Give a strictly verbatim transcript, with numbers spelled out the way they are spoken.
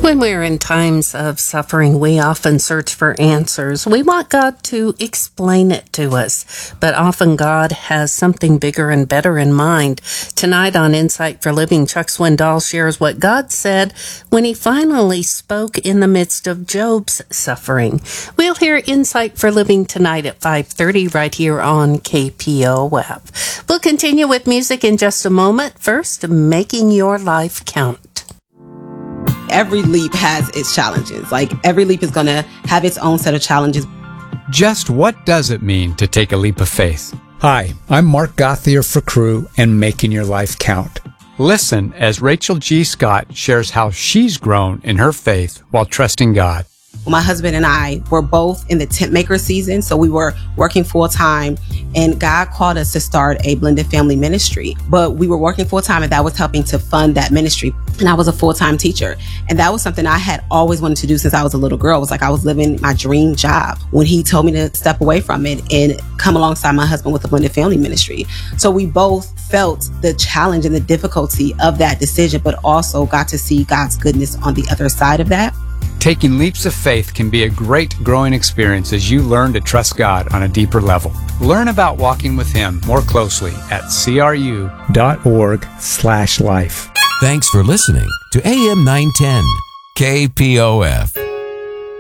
When we're in times of suffering, we often search for answers. We want God to explain it to us, but often God has something bigger and better in mind. Tonight on Insight for Living, Chuck Swindoll shares what God said when he finally spoke in the midst of Job's suffering. We'll hear Insight for Living tonight at five thirty right here on K P O F. We'll continue with music in just a moment. First, Making Your Life Count. Every leap has its challenges. Like, every leap is going to have its own set of challenges. Just what does it mean to take a leap of faith? Hi, I'm Mark Gothier for Crew and Making Your Life Count. Listen as Rachel G. Scott shares how she's grown in her faith while trusting God. My husband and I were both in the tent maker season, so we were working full time, and God called us to start a blended family ministry. But we were working full time, and that was helping to fund that ministry. And I was a full time teacher, and that was something I had always wanted to do since I was a little girl. It was like I was living my dream job when he told me to step away from it and come alongside my husband with a blended family ministry. So we both felt the challenge and the difficulty of that decision, but also got to see God's goodness on the other side of that. Taking leaps of faith can be a great growing experience as you learn to trust God on a deeper level. Learn about walking with Him more closely at cru.org slash life. Thanks for listening to A M nine ten K P O F.